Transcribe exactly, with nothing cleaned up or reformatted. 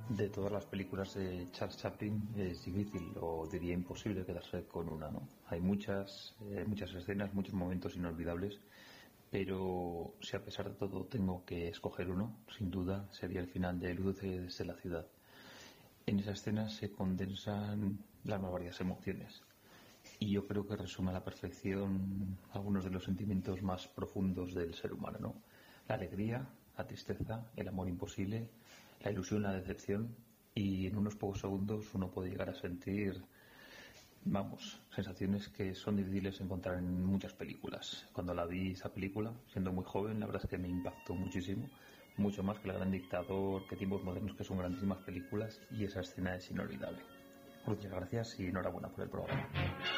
De todas las películas de Charles Chaplin es difícil, o diría imposible, quedarse con una, ¿no? Hay muchas, eh, muchas escenas, muchos momentos inolvidables, pero si a pesar de todo tengo que escoger uno, sin duda sería el final de Luces desde la ciudad. En esa escena se condensan las más varias emociones y yo creo que resume a la perfección algunos de los sentimientos más profundos del ser humano, ¿no? La alegría, la tristeza, el amor imposible, la ilusión, la decepción, y en unos pocos segundos uno puede llegar a sentir, vamos, sensaciones que son difíciles de encontrar en muchas películas. Cuando la vi esa película, siendo muy joven, la verdad es que me impactó muchísimo, mucho más que El Gran Dictador, que Tiempos Modernos, que son grandísimas películas, y esa escena es inolvidable. Muchas gracias y enhorabuena por el programa.